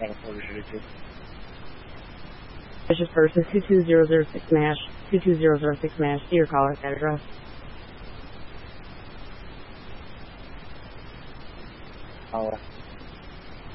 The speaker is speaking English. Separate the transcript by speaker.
Speaker 1: Vicious versus 22006 MASH, 22006 MASH, see your caller's address.
Speaker 2: Hola.